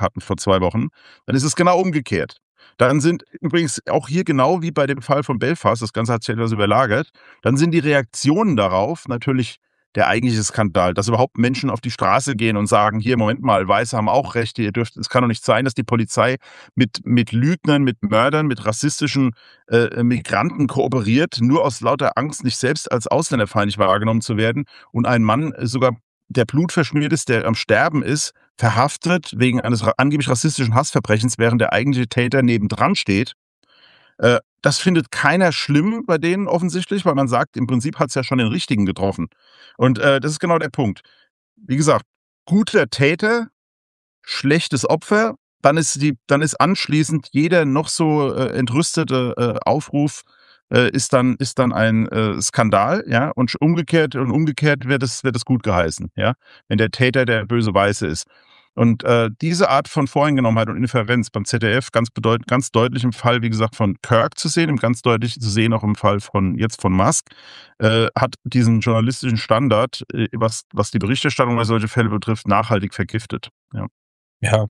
hatten vor 2 Wochen, dann ist es genau umgekehrt. Dann sind übrigens auch hier genau wie bei dem Fall von Belfast, das Ganze hat sich etwas überlagert, dann sind die Reaktionen darauf natürlich der eigentliche Skandal, dass überhaupt Menschen auf die Straße gehen und sagen: „Hier, Moment mal, Weiße haben auch Rechte, ihr dürft es kann doch nicht sein, dass die Polizei mit Lügnern, mit Mördern, mit rassistischen, Migranten kooperiert, nur aus lauter Angst, nicht selbst als ausländerfeindlich wahrgenommen zu werden und ein Mann sogar, der blutverschmiert ist, der am Sterben ist, verhaftet wegen eines angeblich rassistischen Hassverbrechens, während der eigentliche Täter nebendran steht. Das findet keiner schlimm bei denen offensichtlich, weil man sagt, im Prinzip hat's ja schon den Richtigen getroffen. Und, das ist genau der Punkt. Wie gesagt, guter Täter, schlechtes Opfer, dann ist anschließend jeder noch so, entrüstete, Aufruf, ist dann ein, Skandal, ja, und umgekehrt wird es gut geheißen, ja, wenn der Täter der böse Weiße ist. Und, diese Art von Voreingenommenheit und Inferenz beim ZDF ganz deutlich im Fall, wie gesagt, von Kirk zu sehen, im ganz deutlich zu sehen auch im Fall von Musk, hat diesen journalistischen Standard, was die Berichterstattung über solche Fälle betrifft, nachhaltig vergiftet, ja. Ja.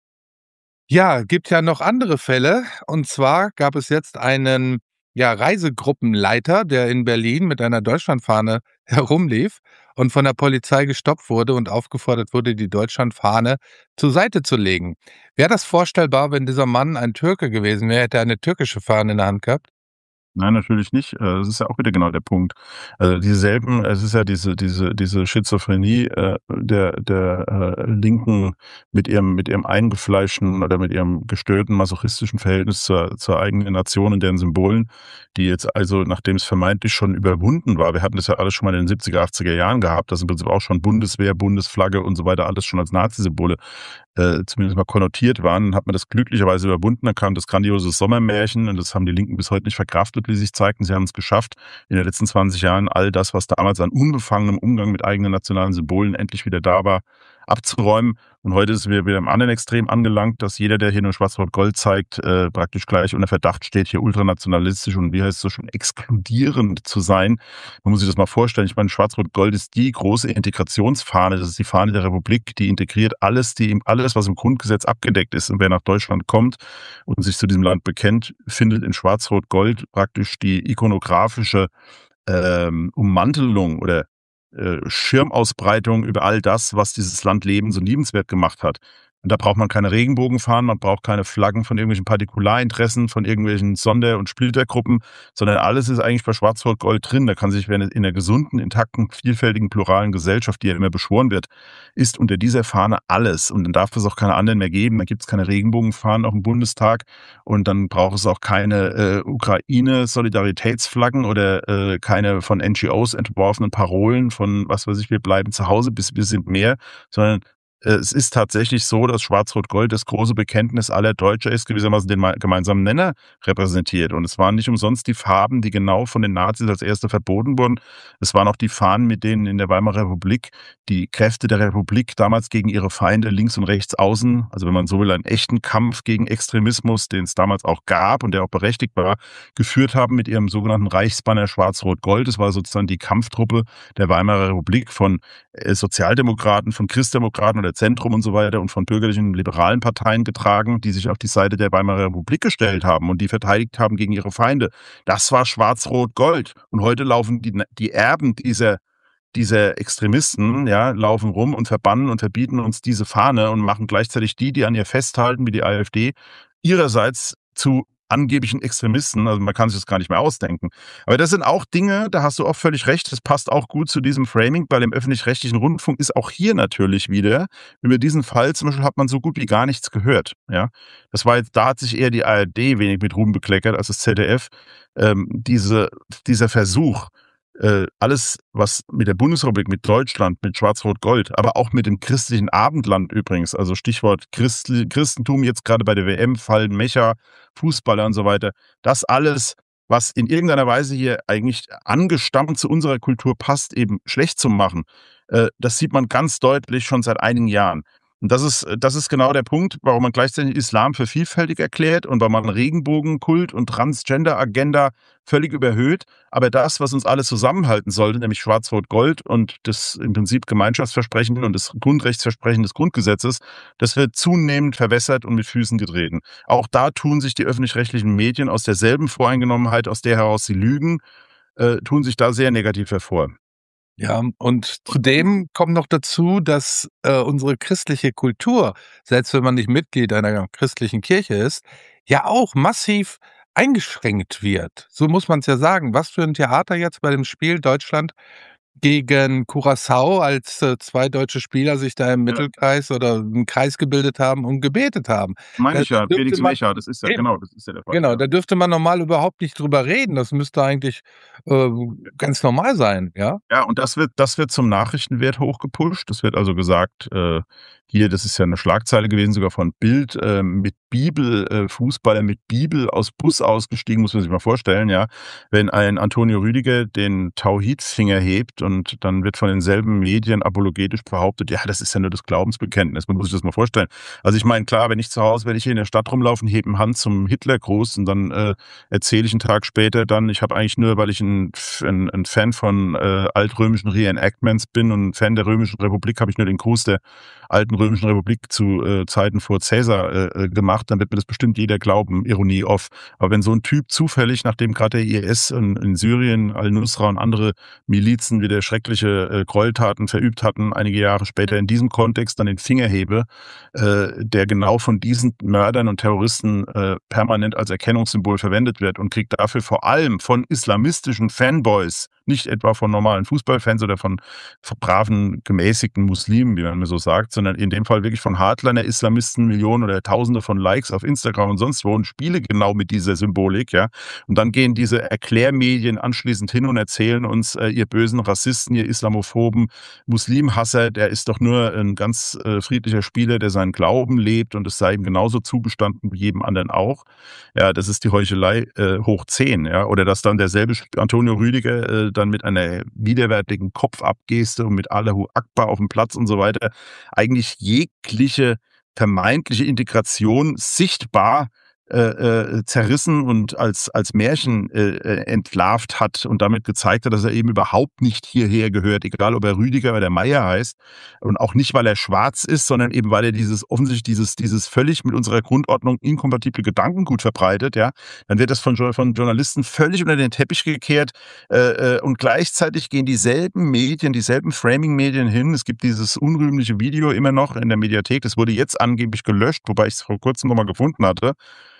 Ja, gibt ja noch andere Fälle. Und zwar gab es jetzt einen, ja, Reisegruppenleiter, der in Berlin mit einer Deutschlandfahne herumlief und von der Polizei gestoppt wurde und aufgefordert wurde, die Deutschlandfahne zur Seite zu legen. Wäre das vorstellbar, wenn dieser Mann ein Türke gewesen wäre, hätte er eine türkische Fahne in der Hand gehabt? Nein, natürlich nicht. Das ist ja auch wieder genau der Punkt. Also, es ist ja diese Schizophrenie, der Linken mit ihrem eingefleischten oder mit ihrem gestörten masochistischen Verhältnis zur eigenen Nation und deren Symbolen, die jetzt also, nachdem es vermeintlich schon überwunden war, wir hatten das ja alles schon mal in den 70er, 80er Jahren gehabt, dass im Prinzip auch schon Bundeswehr, Bundesflagge und so weiter alles schon als Nazisymbole zumindest mal konnotiert waren, dann hat man das glücklicherweise überwunden. Dann kam das grandiose Sommermärchen und das haben die Linken bis heute nicht verkraftet, wie sie sich zeigten. Sie haben es geschafft, in den letzten 20 Jahren all das, was damals an unbefangenem Umgang mit eigenen nationalen Symbolen endlich wieder da war, abzuräumen. Und heute ist es wieder im anderen Extrem angelangt, dass jeder, der hier nur Schwarz-Rot-Gold zeigt, praktisch gleich unter Verdacht steht, hier ultranationalistisch und wie heißt es so schön, exkludierend zu sein. Man muss sich das mal vorstellen. Ich meine, Schwarz-Rot-Gold ist die große Integrationsfahne. Das ist die Fahne der Republik, die integriert alles, was im Grundgesetz abgedeckt ist. Und wer nach Deutschland kommt und sich zu diesem Land bekennt, findet in Schwarz-Rot-Gold praktisch die ikonografische Ummantelung oder Schirmausbreitung über all das, was dieses Land Leben so liebenswert gemacht hat. Und da braucht man keine Regenbogenfahnen, man braucht keine Flaggen von irgendwelchen Partikularinteressen, von irgendwelchen Sonder- und Splittergruppen, sondern alles ist eigentlich bei Schwarz-Rot-Gold drin. Da kann sich in einer gesunden, intakten, vielfältigen, pluralen Gesellschaft, die ja immer beschworen wird, ist unter dieser Fahne alles. Und dann darf es auch keine anderen mehr geben. Da gibt es keine Regenbogenfahnen auf dem Bundestag und dann braucht es auch keine Ukraine-Solidaritätsflaggen oder keine von NGOs entworfenen Parolen von, was weiß ich, wir bleiben zu Hause, bis wir sind mehr, sondern es ist tatsächlich so, dass Schwarz-Rot-Gold das große Bekenntnis aller Deutscher ist, gewissermaßen den gemeinsamen Nenner repräsentiert. Und es waren nicht umsonst die Farben, die genau von den Nazis als erste verboten wurden. Es waren auch die Fahnen, mit denen in der Weimarer Republik die Kräfte der Republik damals gegen ihre Feinde links und rechts außen, also wenn man so will, einen echten Kampf gegen Extremismus, den es damals auch gab und der auch berechtigt war, geführt haben mit ihrem sogenannten Reichsbanner Schwarz-Rot-Gold. Das war sozusagen die Kampftruppe der Weimarer Republik von Sozialdemokraten, von Christdemokraten oder Zentrum und so weiter und von bürgerlichen liberalen Parteien getragen, die sich auf die Seite der Weimarer Republik gestellt haben und die verteidigt haben gegen ihre Feinde. Das war Schwarz-Rot-Gold. Und heute laufen die Erben dieser Extremisten, ja, laufen rum und verbannen und verbieten uns diese Fahne und machen gleichzeitig die an ihr festhalten, wie die AfD, ihrerseits zu angeblichen Extremisten. Also man kann sich das gar nicht mehr ausdenken. Aber das sind auch Dinge, da hast du auch völlig recht, das passt auch gut zu diesem Framing. Bei dem öffentlich-rechtlichen Rundfunk ist auch hier natürlich wieder, über diesen Fall zum Beispiel hat man so gut wie gar nichts gehört. Ja, da hat sich eher die ARD wenig mit Ruhm bekleckert als das ZDF. Dieser Versuch, alles, was mit der Bundesrepublik, mit Deutschland, mit Schwarz-Rot-Gold, aber auch mit dem christlichen Abendland übrigens, also Stichwort Christentum jetzt gerade bei der WM, Fall Mecha, Fußballer und so weiter, das alles, was in irgendeiner Weise hier eigentlich angestammt zu unserer Kultur passt, eben schlecht zu machen, das sieht man ganz deutlich schon seit einigen Jahren. Und das ist genau der Punkt, warum man gleichzeitig Islam für vielfältig erklärt und weil man Regenbogenkult und Transgender-Agenda völlig überhöht. Aber das, was uns alle zusammenhalten sollte, nämlich Schwarz-Rot-Gold und das im Prinzip Gemeinschaftsversprechen und das Grundrechtsversprechen des Grundgesetzes, das wird zunehmend verwässert und mit Füßen getreten. Auch da tun sich die öffentlich-rechtlichen Medien aus derselben Voreingenommenheit, aus der heraus sie lügen, tun sich da sehr negativ hervor. Ja, und zudem kommt noch dazu, dass, unsere christliche Kultur, selbst wenn man nicht Mitglied einer christlichen Kirche ist, ja auch massiv eingeschränkt wird. So muss man's ja sagen. Was für 'n Theater jetzt bei dem Spiel Deutschland gegen Curaçao, als, 2 deutsche Spieler sich da im Ja, Mittelkreis oder im Kreis gebildet haben und gebetet haben. meine Da ich ja, dürfte Felix man Mecha, das ist ja eben, genau, das ist ja der Fall, genau, ja. da dürfte man normal überhaupt nicht drüber reden. Das müsste eigentlich, äh, ganz normal sein, ja? Ja, und das wird zum Nachrichtenwert hochgepusht. Das wird also gesagt, hier, das ist ja 'ne Schlagzeile gewesen, sogar von Bild, mit Bibel Fußballer mit Bibel aus Bus ausgestiegen, muss man sich mal vorstellen, ja. Wenn ein Antonio Rüdiger den Tauhid-Finger hebt und dann wird von denselben Medien apologetisch behauptet: „Ja, das ist ja nur das Glaubensbekenntnis." Man muss sich das mal vorstellen. Also, ich meine, klar, wenn ich zu Hause, wenn ich hier in der Stadt rumlaufe und hebe 'n Hand zum Hitlergruß und dann, erzähle ich 'n Tag später dann, ich habe eigentlich nur, weil ich 'n Fan von, altrömischen Reenactments bin und 'n Fan der Römischen Republik, habe ich nur den Gruß der alten Römischen Republik zu, Zeiten vor Caesar, gemacht, dann wird mir das bestimmt jeder glauben, Ironie off. Aber wenn so 'n Typ zufällig, nachdem grad der IS in Syrien, Al-Nusra und andere Milizen wieder schreckliche, Gräueltaten verübt hatten, einige Jahre später in diesem Kontext dann den Finger hebe, der genau von diesen Mördern und Terroristen, permanent als Erkennungssymbol verwendet wird und kriegt dafür vor allem von islamistischen Fanboys, nicht etwa von normalen Fußballfans oder von braven, gemäßigten Muslimen, wie man immer so sagt, sondern in dem Fall wirklich von Hardliner-Islamisten Millionen oder Tausende von Likes auf Instagram und sonst wo und spiele genau mit dieser Symbolik, ja. Und dann gehen diese Erklärmedien anschließend hin und erzählen uns, ihr bösen Rassisten, ihr Islamophoben, Muslimhasser, der ist doch nur ein ganz, friedlicher Spieler, der seinen Glauben lebt und es sei ihm genauso zugestanden wie jedem anderen auch. Ja, das ist die Heuchelei, hoch 10, ja. Oder dass dann derselbe Antonio Rüdiger, dann mit einer widerwärtigen Kopfabgeste und mit Allahu Akbar auf dem Platz und so weiter eigentlich jegliche vermeintliche Integration sichtbar zerrissen und als Märchen entlarvt hat und damit gezeigt hat, dass er eben überhaupt nicht hierher gehört, egal ob er Rüdiger oder Meier heißt und auch nicht, weil er schwarz ist, sondern eben, weil er dieses völlig mit unserer Grundordnung inkompatible Gedankengut verbreitet, ja, dann wird das von Journalisten völlig unter den Teppich gekehrt, und gleichzeitig gehen dieselben Medien, dieselben Framing-Medien hin. Es gibt dieses unrühmliche Video immer noch in der Mediathek, das wurde jetzt angeblich gelöscht, wobei ich es vor Kurzem noch mal gefunden hatte,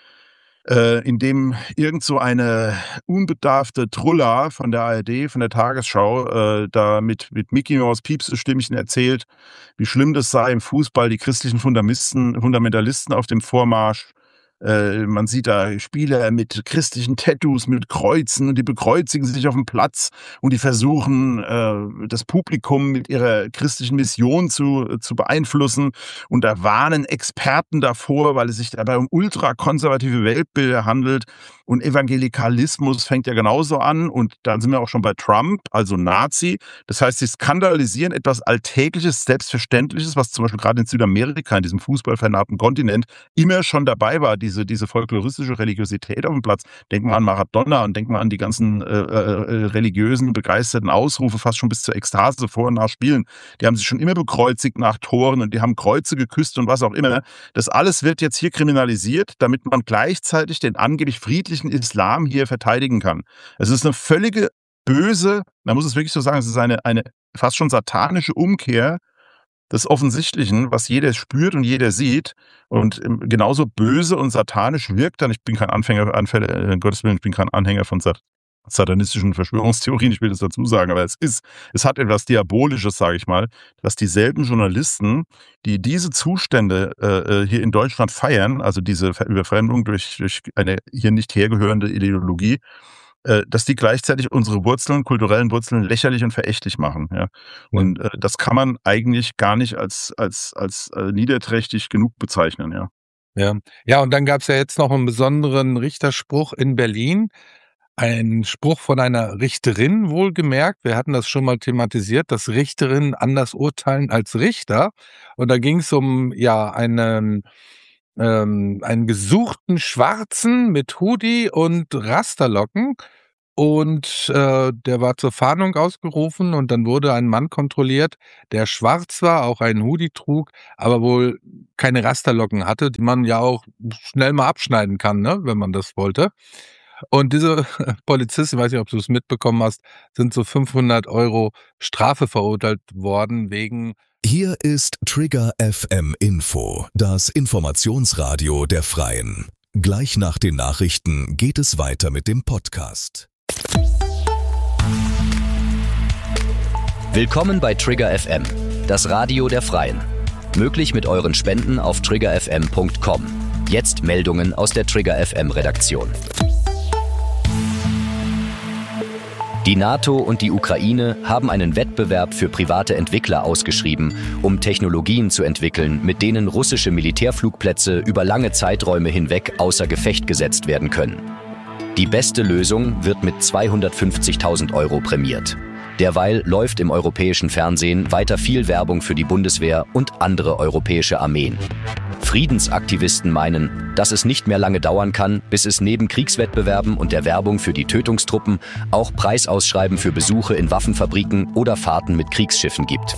in dem irgend so eine unbedarfte Trulla von der ARD, von der Tagesschau, da mit Micky Maus Piepsestimmchen erzählt, wie schlimm das sei im Fußball, die christlichen Fundamentalisten auf dem Vormarsch. Man sieht da Spieler mit christlichen Tattoos, mit Kreuzen und die bekreuzigen sich auf dem Platz und die versuchen, das Publikum mit ihrer christlichen Mission zu beeinflussen. Und da warnen Experten davor, weil es sich dabei um ultrakonservative Weltbilder handelt. Und Evangelikalismus fängt ja genauso an. Und dann sind wir auch schon bei Trump, also Nazi. Das heißt, sie skandalisieren etwas Alltägliches, Selbstverständliches, was zum Beispiel gerade in Südamerika, in diesem fußballvernahrten Kontinent, immer schon dabei war, diese folkloristische Religiosität auf dem Platz. Denkt man an Maradona und denkt man an die ganzen religiösen, begeisterten Ausrufe, fast schon bis zur Ekstase vor und nach Spielen. Die haben sich schon immer bekreuzigt nach Toren und die haben Kreuze geküsst und was auch immer. Das alles wird jetzt hier kriminalisiert, damit man gleichzeitig den angeblich friedlichen Islam hier verteidigen kann. Es ist eine völlige böse, man muss es wirklich so sagen, es ist eine fast schon satanische Umkehr des Offensichtlichen, was jeder spürt und jeder sieht und, genauso böse und satanisch wirkt dann, ich bin kein um Gottes Willen, ich bin kein Anhänger von satanistischen Verschwörungstheorien, ich will das dazu sagen, aber es hat etwas Diabolisches, sage ich mal, dass dieselben Journalisten, die diese Zustände, hier in Deutschland feiern, also diese Überfremdung durch eine hier nicht hergehörende Ideologie, dass die gleichzeitig unsere Wurzeln, kulturellen Wurzeln lächerlich und verächtlich machen, ja. Ja. Und, das kann man eigentlich gar nicht als niederträchtig genug bezeichnen, ja. Ja. Ja, und dann gab's ja jetzt noch 'n besonderen Richterspruch in Berlin. Ein Spruch von einer Richterin wohlgemerkt. Wir hatten das schon mal thematisiert, dass Richterinnen anders urteilen als Richter. Und da ging es um einen gesuchten Schwarzen mit Hoodie und Rasterlocken. Und der war zur Fahndung ausgerufen und dann wurde ein Mann kontrolliert, der schwarz war, auch einen Hoodie trug, aber wohl keine Rasterlocken hatte, die man ja auch schnell mal abschneiden kann, ne, wenn man das wollte. Und diese Polizisten, ich weiß nicht, ob du es mitbekommen hast, sind zu 500 € Strafe verurteilt worden wegen. Hier ist Trigger FM Info, das Informationsradio der Freien. Gleich nach den Nachrichten geht es weiter mit dem Podcast. Willkommen bei Trigger FM, das Radio der Freien. Möglich mit euren Spenden auf triggerfm.com. Jetzt Meldungen aus der Trigger FM Redaktion. Die NATO und die Ukraine haben einen Wettbewerb für private Entwickler ausgeschrieben, um Technologien zu entwickeln, mit denen russische Militärflugplätze über lange Zeiträume hinweg außer Gefecht gesetzt werden können. Die beste Lösung wird mit 250.000 € prämiert. Derweil läuft im europäischen Fernsehen weiter viel Werbung für die Bundeswehr und andere europäische Armeen. Friedensaktivisten meinen, dass es nicht mehr lange dauern kann, bis es neben Kriegswettbewerben und der Werbung für die Tötungstruppen auch Preisausschreiben für Besuche in Waffenfabriken oder Fahrten mit Kriegsschiffen gibt.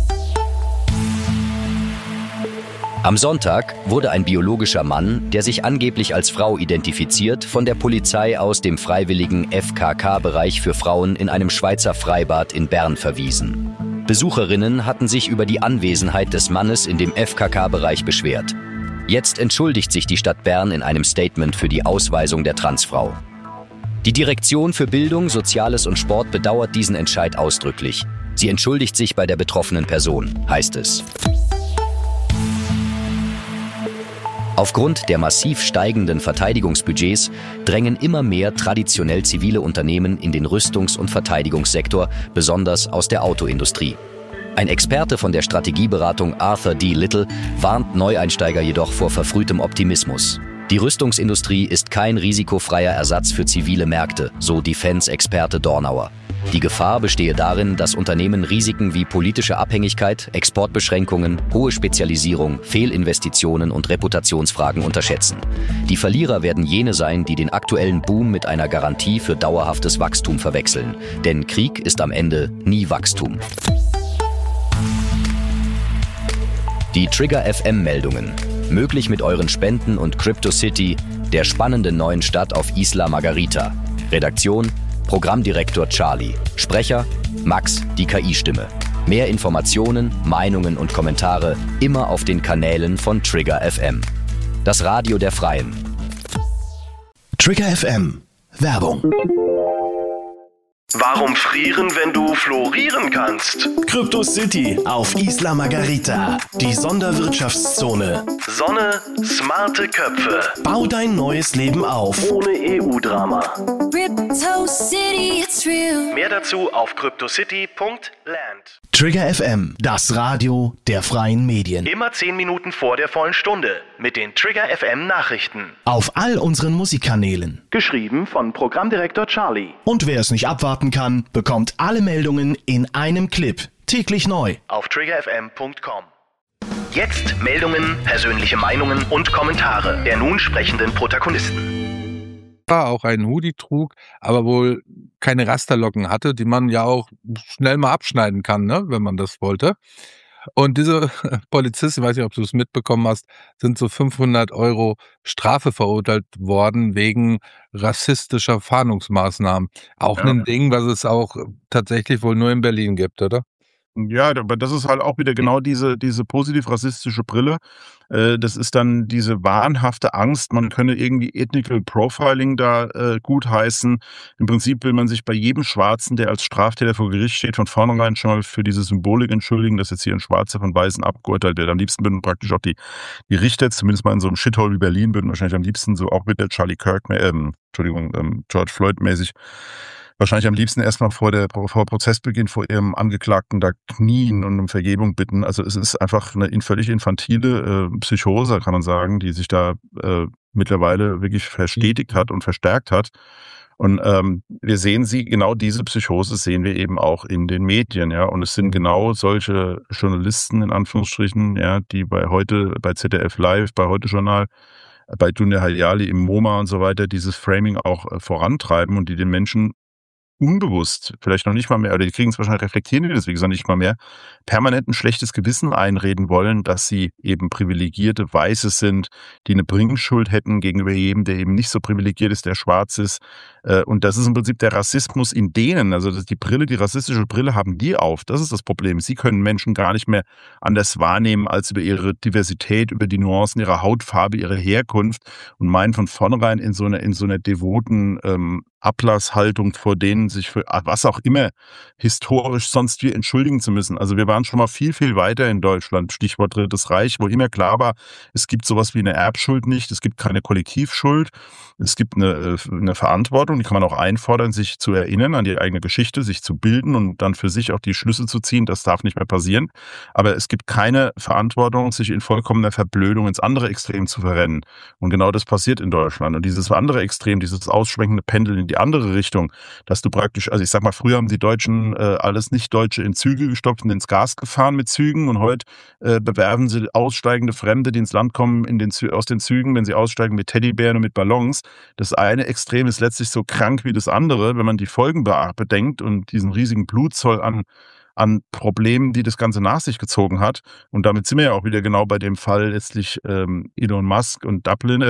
Am Sonntag wurde ein biologischer Mann, der sich angeblich als Frau identifiziert, von der Polizei aus dem freiwilligen FKK-Bereich für Frauen in einem Schweizer Freibad in Bern verwiesen. Besucherinnen hatten sich über die Anwesenheit des Mannes in dem FKK-Bereich beschwert. Jetzt entschuldigt sich die Stadt Bern in einem Statement für die Ausweisung der Transfrau. Die Direktion für Bildung, Soziales und Sport bedauert diesen Entscheid ausdrücklich. Sie entschuldigt sich bei der betroffenen Person, heißt es. Aufgrund der massiv steigenden Verteidigungsbudgets drängen immer mehr traditionell zivile Unternehmen in den Rüstungs- und Verteidigungssektor, besonders aus der Autoindustrie. Ein Experte von der Strategieberatung Arthur D. Little warnt Neueinsteiger jedoch vor verfrühtem Optimismus. Die Rüstungsindustrie ist kein risikofreier Ersatz für zivile Märkte, so Defense-Experte Dornauer. Die Gefahr bestehe darin, dass Unternehmen Risiken wie politische Abhängigkeit, Exportbeschränkungen, hohe Spezialisierung, Fehlinvestitionen und Reputationsfragen unterschätzen. Die Verlierer werden jene sein, die den aktuellen Boom mit einer Garantie für dauerhaftes Wachstum verwechseln. Denn Krieg ist am Ende nie Wachstum. Die Trigger FM-Meldungen. Möglich mit euren Spenden und CryptoCity, der spannenden neuen Stadt auf Isla Margarita. Redaktion: Programmdirektor Charlie. Sprecher: Max, die KI-Stimme. Mehr Informationen, Meinungen und Kommentare immer auf den Kanälen von Trigger FM. Das Radio der Freien. Trigger FM Werbung. Warum frieren, wenn du florieren kannst? CryptoCity auf Isla Margarita, die Sonderwirtschaftszone. Sonne, smarte Köpfe. Bau dein neues Leben auf. Ohne EU-Drama. CryptoCity, it's real. Mehr dazu auf cryptocity.land. Trigger FM, das Radio der freien Medien. Immer 10 Minuten vor der vollen Stunde mit den Trigger FM Nachrichten. Auf all unseren Musikkanälen. Geschrieben von Programmdirektor Charlie. Und wer es nicht abwarten kann, bekommt alle Meldungen in einem Clip. Täglich neu. Auf triggerfm.com. Jetzt Meldungen, persönliche Meinungen und Kommentare der nun sprechenden Protagonisten. Auch einen Hoodie trug, aber wohl keine Rasterlocken hatte, die man ja auch schnell mal abschneiden kann, ne, wenn man das wollte. Und diese Polizisten, ich weiß nicht, ob du es mitbekommen hast, sind zu 500 € Strafe verurteilt worden wegen rassistischer Fahndungsmaßnahmen. Auch ein Ding, was es auch tatsächlich wohl nur in Berlin gibt, oder? Ja, aber das ist halt auch wieder genau diese positiv-rassistische Brille. Das ist dann diese wahnhafte Angst, man könne irgendwie Ethnical Profiling da gutheißen. Im Prinzip will man sich bei jedem Schwarzen, der als Straftäter vor Gericht steht, von vornherein schon mal für diese Symbolik entschuldigen, dass jetzt hier ein Schwarzer von Weißen abgeurteilt wird. Am liebsten würden praktisch auch die Richter, zumindest mal in so einem Shithole wie Berlin, würden wahrscheinlich am liebsten so auch mit der George Floyd mäßig, wahrscheinlich am liebsten erstmal vor Prozessbeginn vor ihrem Angeklagten da knien und um Vergebung bitten. Also es ist einfach eine völlig infantile Psychose, kann man sagen, die sich da mittlerweile wirklich verstetigt hat und verstärkt hat. Und wir sehen genau diese Psychose sehen wir eben auch in den Medien, ja. Und es sind genau solche Journalisten, in Anführungsstrichen, ja, die bei ZDF Live, bei Heute Journal, bei Dunja Hayali im MoMA und so weiter dieses Framing auch vorantreiben und die den Menschen unbewusst, vielleicht noch nicht mal mehr, oder die kriegen es wahrscheinlich, reflektieren die das, wie gesagt, nicht mal mehr, permanent ein schlechtes Gewissen einreden wollen, dass sie eben privilegierte Weiße sind, die eine Bringschuld hätten gegenüber jedem, der eben nicht so privilegiert ist, der schwarz ist. Und das ist im Prinzip der Rassismus in denen, also die rassistische Brille haben die auf. Das ist das Problem. Sie können Menschen gar nicht mehr anders wahrnehmen als über ihre Diversität, über die Nuancen ihrer Hautfarbe, ihre Herkunft und meinen von vornherein in so einer devoten Ablasshaltung vor denen, sich für was auch immer historisch sonst wie entschuldigen zu müssen. Also wir waren schon mal viel, viel weiter in Deutschland, Stichwort Drittes Reich, wo immer klar war, es gibt sowas wie eine Erbschuld nicht, es gibt keine Kollektivschuld, es gibt eine Verantwortung, die kann man auch einfordern, sich zu erinnern an die eigene Geschichte, sich zu bilden und dann für sich auch die Schlüsse zu ziehen, das darf nicht mehr passieren. Aber es gibt keine Verantwortung, sich in vollkommener Verblödung ins andere Extrem zu verrennen. Und genau das passiert in Deutschland. Und dieses andere Extrem, dieses ausschwenkende Pendel in die andere Richtung, dass du praktisch, also ich sag mal, früher haben die Deutschen alles Nicht-Deutsche in Züge gestopft und ins Gas gefahren mit Zügen und heute bewerben sie aussteigende Fremde, die ins Land kommen, aus den Zügen, wenn sie aussteigen, mit Teddybären und mit Ballons. Das eine Extrem ist letztlich so krank wie das andere, wenn man die Folgen bedenkt und diesen riesigen Blutzoll an Problemen, die das Ganze nach sich gezogen hat. Und damit sind wir ja auch wieder genau bei dem Fall letztlich Elon Musk und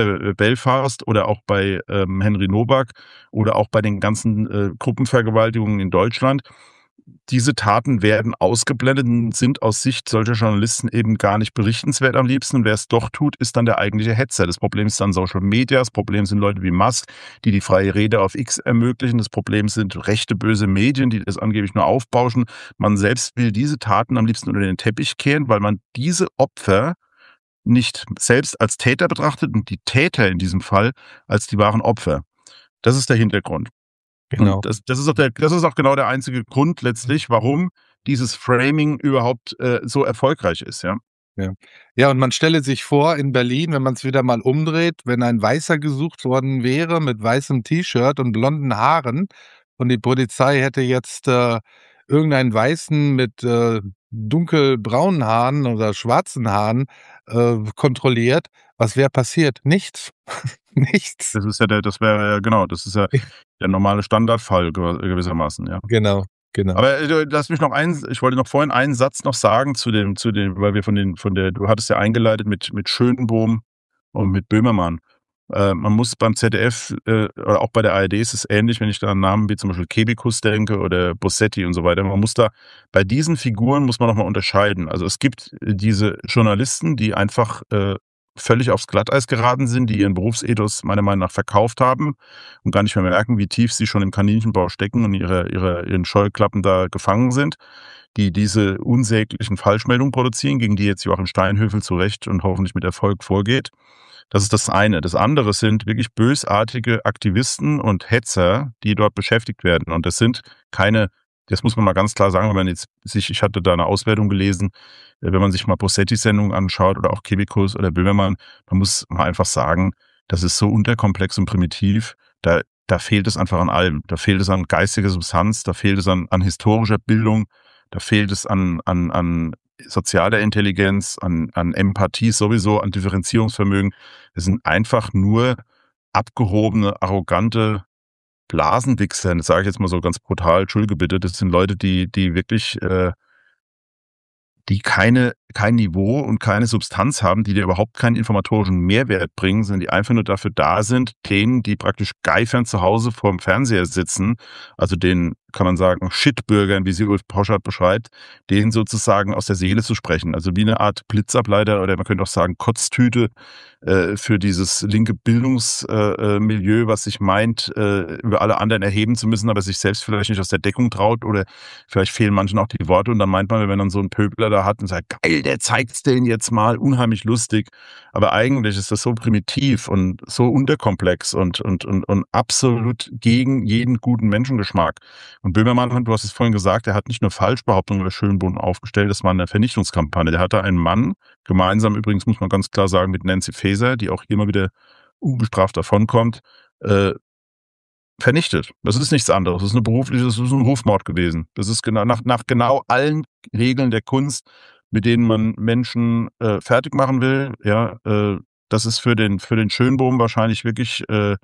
Belfast oder auch bei Henry Nowak oder auch bei den ganzen Gruppenvergewaltigungen in Deutschland. Diese Taten werden ausgeblendet und sind aus Sicht solcher Journalisten eben gar nicht berichtenswert am liebsten. Und wer es doch tut, ist dann der eigentliche Hetzer. Das Problem ist dann Social Media, das Problem sind Leute wie Musk, die die freie Rede auf X ermöglichen. Das Problem sind rechte, böse Medien, die das angeblich nur aufbauschen. Man selbst will diese Taten am liebsten unter den Teppich kehren, weil man diese Opfer nicht selbst als Täter betrachtet und die Täter in diesem Fall als die wahren Opfer. Das ist der Hintergrund. Genau. Und das ist auch genau der einzige Grund letztlich, warum dieses Framing überhaupt so erfolgreich ist, ja. Ja, und man stelle sich vor, in Berlin, wenn man es wieder mal umdreht, wenn ein Weißer gesucht worden wäre mit weißem T-Shirt und blonden Haaren und die Polizei hätte jetzt irgendeinen Weißen mit dunkelbraunen Haaren oder schwarzen Haaren kontrolliert, was wäre passiert? Nichts. Nichts. Das ist ja das ist ja der normale Standardfall gewissermaßen, ja. Genau. Aber lass mich ich wollte noch vorhin einen Satz noch sagen zu dem, weil wir du hattest ja eingeleitet mit Schönbohm und mit Böhmermann. Man muss beim ZDF oder auch bei der ARD ist es ähnlich, wenn ich da an Namen wie zum Beispiel Kebekus denke oder Bossetti und so weiter. Bei diesen Figuren muss man nochmal unterscheiden. Also es gibt diese Journalisten, die einfach völlig aufs Glatteis geraten sind, die ihren Berufsethos meiner Meinung nach verkauft haben und gar nicht mehr merken, wie tief sie schon im Kaninchenbau stecken und ihren Scheuklappen da gefangen sind, die diese unsäglichen Falschmeldungen produzieren, gegen die jetzt Joachim Steinhöfel zu Recht und hoffentlich mit Erfolg vorgeht. Das ist das eine. Das andere sind wirklich bösartige Aktivisten und Hetzer, die dort beschäftigt werden. Und das sind das muss man mal ganz klar sagen, ich hatte da eine Auswertung gelesen, wenn man sich mal Bossetti-Sendungen anschaut oder auch Kebekus oder Böhmermann, man muss mal einfach sagen, das ist so unterkomplex und primitiv, da fehlt es einfach an allem. Da fehlt es an geistiger Substanz, da fehlt es an historischer Bildung, da fehlt es an sozialer Intelligenz, an Empathie sowieso, an Differenzierungsvermögen. Es sind einfach nur abgehobene, arrogante Blasenwichser, das sage ich jetzt mal so ganz brutal, entschuldige bitte, das sind Leute, die wirklich die kein Niveau und keine Substanz haben, die dir überhaupt keinen informatorischen Mehrwert bringen, sondern die einfach nur dafür da sind, denen, die praktisch geifern zu Hause vorm Fernseher sitzen, also den, kann man sagen, Shitbürgern, wie sie Ulf Poschardt beschreibt, denen sozusagen aus der Seele zu sprechen. Also wie eine Art Blitzableiter oder man könnte auch sagen Kotztüte für dieses linke Bildungsmilieu, was sich meint, über alle anderen erheben zu müssen, aber sich selbst vielleicht nicht aus der Deckung traut oder vielleicht fehlen manchen auch die Worte und dann meint man, wenn man dann so einen Pöbler da hat und sagt, geil, der zeigt's denen jetzt mal, unheimlich lustig. Aber eigentlich ist das so primitiv und so unterkomplex und absolut gegen jeden guten Menschengeschmack. Und Böhmermann, du hast es vorhin gesagt, er hat nicht nur Falschbehauptungen über Schönbohm aufgestellt, das war eine Vernichtungskampagne. Der hatte einen Mann, gemeinsam übrigens, muss man ganz klar sagen, mit Nancy Faeser, die auch hier immer wieder unbestraft davonkommt, vernichtet. Das ist nichts anderes. Das ist ein Rufmord gewesen. Das ist nach genau allen Regeln der Kunst, mit denen man Menschen fertig machen will. Ja, das ist für den Schönbohm wahrscheinlich wirklich eine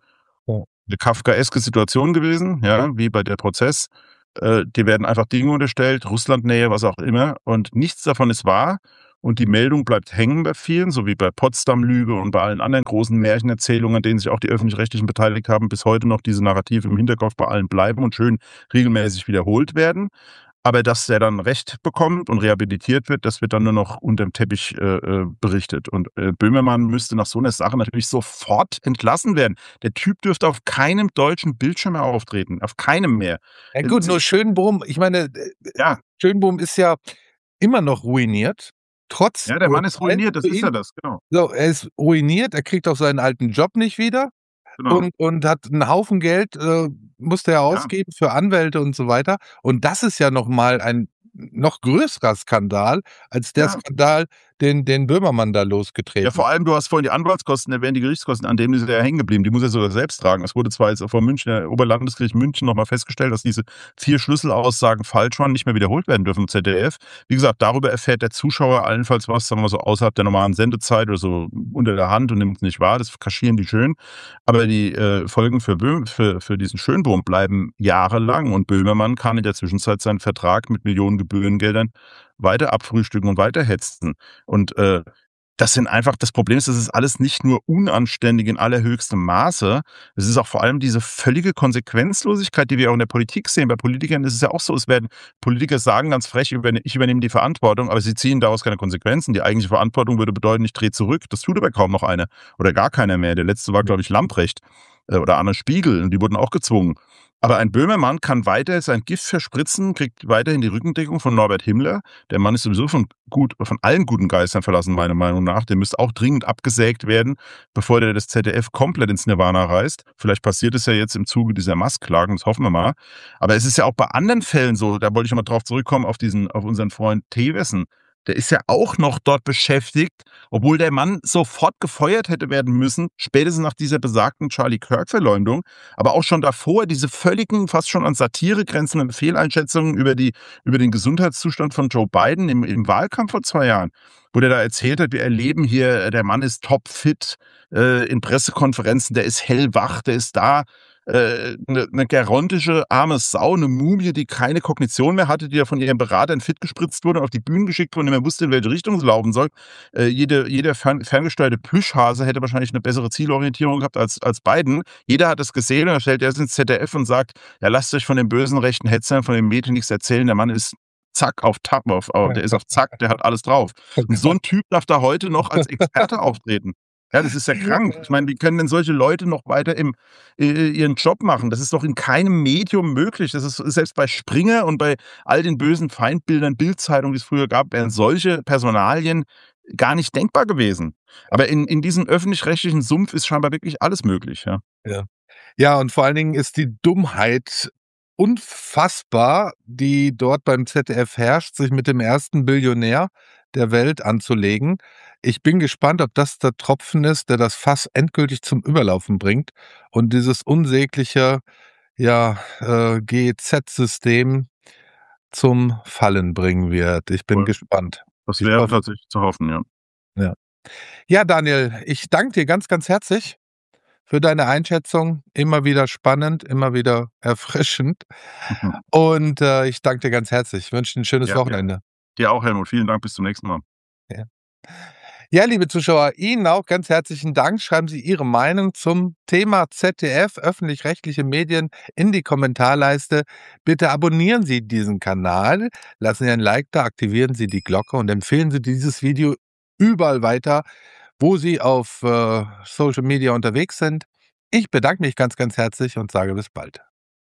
kafkaeske Situation gewesen, ja, wie bei der Prozess. Die werden einfach Dinge unterstellt, Russlandnähe, was auch immer, und nichts davon ist wahr. Und die Meldung bleibt hängen bei vielen, so wie bei Potsdam-Lüge und bei allen anderen großen Märchenerzählungen, an denen sich auch die Öffentlich-Rechtlichen beteiligt haben, bis heute noch diese Narrative im Hinterkopf bei allen bleiben und schön regelmäßig wiederholt werden. Aber dass der dann Recht bekommt und rehabilitiert wird, das wird dann nur noch unterm Teppich berichtet. Und Böhmermann müsste nach so einer Sache natürlich sofort entlassen werden. Der Typ dürfte auf keinem deutschen Bildschirm mehr auftreten, auf keinem mehr. Ja gut, nur Schönbohm, ich meine, Ja, Schönbohm ist ja immer noch ruiniert. Trotz ja, der Mann ist Urteil ruiniert, das für ist ihn. ja das, genau. So, er ist ruiniert, er kriegt auch seinen alten Job nicht wieder Genau. und hat einen Haufen Geld, musste er ausgeben für Anwälte und so weiter. Und das ist ja noch mal ein noch größerer Skandal als der Ja. Skandal, den Böhmermann da Ja, losgetreten vor allem, du hast vorhin die Anwaltskosten erwähnt, die Gerichtskosten, an denen ist er ja hängen geblieben. Die muss er sogar selbst tragen. Es wurde zwar jetzt vom Münchner Oberlandesgericht München nochmal festgestellt, dass diese 4 Schlüsselaussagen falsch waren, nicht mehr wiederholt werden dürfen im ZDF. Wie gesagt, darüber erfährt der Zuschauer allenfalls was, sagen wir mal so, außerhalb der normalen Sendezeit oder so unter der Hand und nimmt es nicht wahr. Das kaschieren die schön. Aber die Folgen für diesen Schönbohm bleiben jahrelang, und Böhmermann kann in der Zwischenzeit seinen Vertrag mit Millionen Gebührengeldern weiter abfrühstücken und weiter hetzen. Und das Problem ist, das ist alles nicht nur unanständig in allerhöchstem Maße. Es ist auch vor allem diese völlige Konsequenzlosigkeit, die wir auch in der Politik sehen. Bei Politikern ist es ja auch so, Politiker sagen ganz frech, ich übernehme die Verantwortung, aber sie ziehen daraus keine Konsequenzen. Die eigentliche Verantwortung würde bedeuten, ich drehe zurück. Das tut aber kaum noch einer oder gar keiner mehr. Der letzte war, glaube ich, Lamprecht oder Anne Spiegel, und die wurden auch gezwungen. Aber ein Böhmermann kann weiter sein Gift verspritzen, kriegt weiterhin die Rückendeckung von Norbert Himmler. Der Mann ist sowieso von allen guten Geistern verlassen, meiner Meinung nach. Der müsste auch dringend abgesägt werden, bevor der das ZDF komplett ins Nirvana reißt. Vielleicht passiert es ja jetzt im Zuge dieser Musk-Klagen, das hoffen wir mal. Aber es ist ja auch bei anderen Fällen so, da wollte ich nochmal drauf zurückkommen, auf unseren Freund Teewessen. Der ist ja auch noch dort beschäftigt, obwohl der Mann sofort gefeuert hätte werden müssen, spätestens nach dieser besagten Charlie Kirk-Verleumdung. Aber auch schon davor diese völligen, fast schon an Satire grenzenden Fehleinschätzungen über den Gesundheitszustand von Joe Biden im Wahlkampf vor 2 Jahren, wo der da erzählt hat, wir erleben hier, der Mann ist topfit in Pressekonferenzen, der ist hellwach, der ist da. Eine gerontische arme Sau, eine Mumie, die keine Kognition mehr hatte, die ja von ihrem Berater in Fit gespritzt wurde und auf die Bühne geschickt wurde und nicht mehr wusste, in welche Richtung es laufen soll. Jeder ferngesteuerte Plüschhase hätte wahrscheinlich eine bessere Zielorientierung gehabt als Biden. Jeder hat es gesehen, und er stellt erst ins ZDF und sagt, ja, lasst euch von den bösen rechten Hetzern, von den Medien nichts erzählen, der Mann ist zack, der ist auf zack, der hat alles drauf. Und so ein Typ darf da heute noch als Experte auftreten. Ja, das ist ja krank. Ich meine, wie können denn solche Leute noch weiter ihren Job machen? Das ist doch in keinem Medium möglich. Das ist selbst bei Springer und bei all den bösen Feindbildern, Bild-Zeitung, die es früher gab, wären solche Personalien gar nicht denkbar gewesen. Aber in diesem öffentlich-rechtlichen Sumpf ist scheinbar wirklich alles möglich. Ja. Ja, und vor allen Dingen ist die Dummheit unfassbar, die dort beim ZDF herrscht, sich mit dem ersten Billionär der Welt anzulegen. Ich bin gespannt, ob das der Tropfen ist, der das Fass endgültig zum Überlaufen bringt und dieses unsägliche GEZ-System zum Fallen bringen wird. Ich bin Voll. gespannt. Das Ich wäre hoffe- tatsächlich zu hoffen, ja. Ja, Daniel, ich danke dir ganz, ganz herzlich für deine Einschätzung. Immer wieder spannend, immer wieder erfrischend. Und ich danke dir ganz herzlich. Ich wünsche dir ein schönes Ja, Wochenende. Dir auch, Helmut. Vielen Dank. Bis zum nächsten Mal. Ja, liebe Zuschauer, Ihnen auch ganz herzlichen Dank. Schreiben Sie Ihre Meinung zum Thema ZDF, öffentlich-rechtliche Medien, in die Kommentarleiste. Bitte abonnieren Sie diesen Kanal, lassen Sie ein Like da, aktivieren Sie die Glocke und empfehlen Sie dieses Video überall weiter, wo Sie auf Social Media unterwegs sind. Ich bedanke mich ganz, ganz herzlich und sage bis bald.